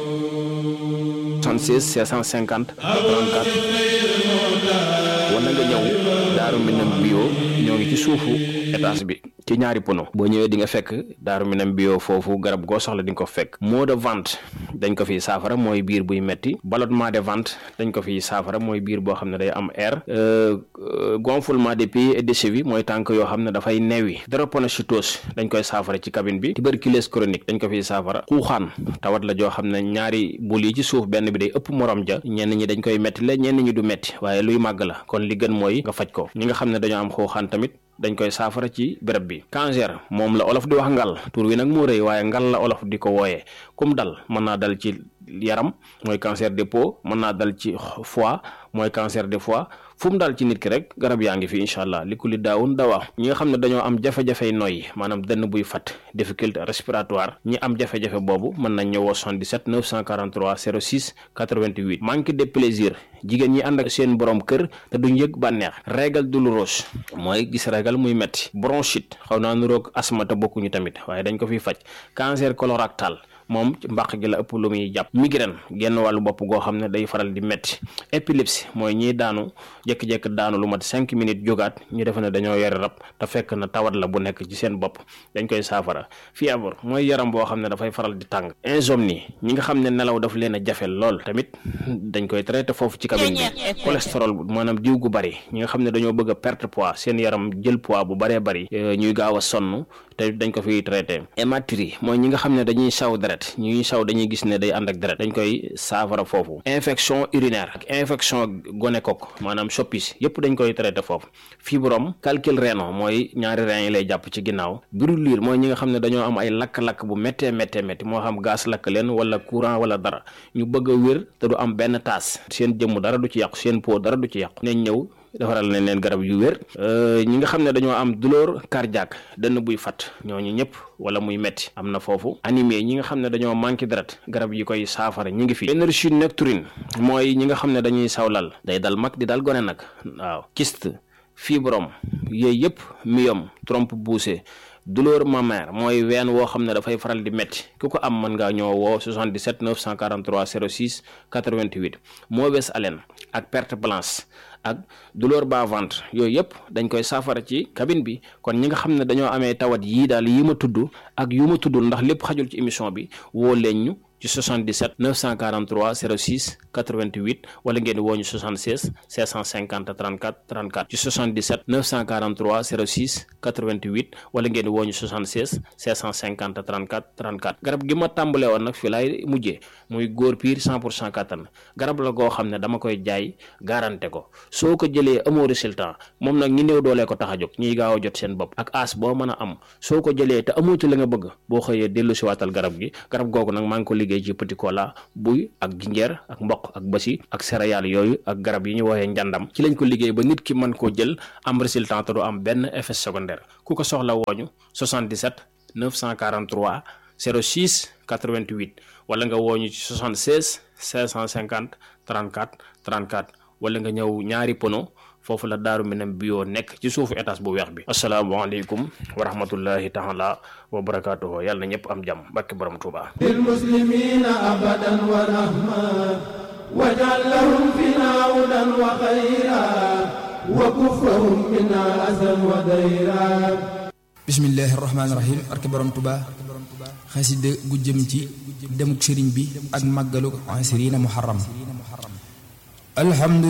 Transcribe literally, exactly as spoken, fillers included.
soixante-seize cinq cent cinquante trente-quatre wala nga ñëw Daaru Minam bio ñoo ngi ci suufu étage bi ci ñaari pono boo ñëwee di nga fekk Daaru Minam bio foofu garab goo soxla di nga ko fekk. maux de ventre dañ ko fiy saafara mooy biir buy metti. ballonnement de ventre dañ ko fiy saafara mooy biir boo xam ne day am air. gonflement des pieds et des chevilles mooy tànk yoo xam ne dafay newi. drépanocytose dañ koy saafara ci cabine bi. tuberculose chronique dañ ko fiy saafara. xuuxaan tawat la joo xam ne ñaari bul yi ci suuf benn bi day ëpp morom ja ñenn ñi dañ koy metti la ñenn ñi du metti waaye luy màgg la kon li gën mooy nga faj ko. ñi nga xam ne dañoo am xuuxaan tamit dañ koy saafara ci béréb bi. cancer moom la olof di wax ngal tur wi nag moo rëy waaye ngal la olof di ko wooyee kum dal mën naa dal ci yaram mooy cancer de peau mën naa dal ci foie mooy cancer de foie fu mu daal ci nit ki rek garab yaa ngi fi incha allah li ku li daawun dawaa. ñi nga xam ne dañoo am jafe-jafey noyyi maanaam dënn buy fat difficulté respiratoire ñi am jafe-jafe boobu mën nañ ñëwoo soixante-dix-sept neuf cent quarante-trois zéro six quatre-vingt-huit. manque de plaisir jigéen ñi ànd ak seen borom kër te duñ yëg bànneex. règle douloureuse mooy gis règle muy metti. bronchite xaw naa nuroog asthme te bokkuñu tamit waaye dañ ko fiy faj. cancer colorectal moom ci mbàq gi la ëpp lu muy jàpp. migraine genn wàllu bopp goo xam ne day faral di metti. épilepsie mooy ñiy daanu jékki-jékki daanu lu mat cinq minutes jógaat ñu defe ne dañoo yore rab te fekk na tawat la bu nekk ci seen bopp dañ koy saafara. fièvre mooy yaram boo xam ne dafay faral di tàng. insomnie ñi nga xam ne nelaw daf leen a jafe lool tamit dañ koy traité foofu ci cabine bi. cholestérol maanaam diw gu bari ñi nga xam ne dañoo bëgg a perte poids seen yaram jël poids bu baree bari ñuy gaaw a sonn te dañ ko fiy traité. hématurie mooy ñi nga xam ne dañuy saw deret ñuy saw dañuy gis ne day ànd ak deret dañ koy saafara foofu. infection urinaire ak infection gonocoque maanaam soppis yëpp dañ koy traité foofu. fibrome calcul rénal mooy ñaari rein yi lay jàpp ci ginnaaw. brûlure mooy ñi nga xam ne dañoo am ay lakk-lakk bu méttee méttee métti moo xam gaz lakk leen wala courant wala dara ñu bëgg a wér te du am benn taas seen jëmm dara du ci yàqu seen peau dara du ci yàqu nañ ñëw defaral nañ leen garab yu wér. ñi nga xam ne dañoo am douleur cardiaque dënn buy fat ñooñu ñëpp wala muy metti am na foofu. anémie ñi nga xam ne dañoo manqué deret garab yi koy saafara ñi ngi fi. énergie nocturne mooy ñi nga xam ne dañuy sawlal day dal mag di dal gone nag waaw. kyste fibrome yooyu yëpp myome trompe poussée. douleur mammaire mooy ween woo xam ne dafay faral di métti ku ko am mën ngaa ñoo woo soixante-dix-sept neuf cent quarante-trois zéro six quatre-vingt-huit. mauvaise haleine ak perte blanche ak douleur bas ventre yooyu yëpp dañ koy saafara ci cabine bi. kon ñi nga xam ne dañoo amee tawat yii daal yi ma tudd ak yu ma tuddul ndax lépp xajul ci émission bi woo leen ñu ci soixante-dix-sept neuf cent quarante-trois zéro six quatre-vingt-huit wala ngeen woo ñu soixante-seize cinq cent cinquante trente-quatre trente-quatre ci soixante-dix-sept neuf cent quarante-trois zéro six quatre-vingt-huit wala ngeen woo ñu soixante-seize cinq cent cinquante trente-quatre trente-quatre. garab gi ma tàmbalee woon nag fii laay mujjee muy góor piir cent pour cent kattan garab la goo xam ne dama koy jaay garanté ko soo ko jëlee amoo résultat moom nag ñi néew doolee ko tax a jóg ñiy gaaw a jot seen bopp ak as boo mën a am soo ko jëlee te amoo ci la nga bëgg boo xëyee dellu si waatal garab gi garab googu nag maa ngi ko liggéey ci petit cola buy ak jinjeer ak mboq ak basi ak céréales yooyu ak garab yi ñu woowee njàndam ci lañ ko liggéey ba nit ki mën koo jël am résultat te du am benn effet secondaire. ku ko soxla wooñu soixante-dix-sept neuf cent quarante-trois zéro six quatre-vingt-huit wala nga wooñu ci soixante-seize cinq cent cinquante trente-quatre trente-quatre wala nga ñëw ñaari pono foofu la Daaru Minam bio nekk ci suufu étage bu weex bi. asalaamaaleykum wa rahmatullahi taala wa barakaatuhu yàlla na ñëpp am jàmm barke borom Tuuba. lil muslimina abadan wa rahma waj'al lahum fina hudan wa khayra wa kufrahum minna azan wa dayra. bismillahi rahmaani rahim barke borom Tuuba. xasida gu jëm ci demuk sëriñ bi ak màggalu asriina muharram. alhamdulillah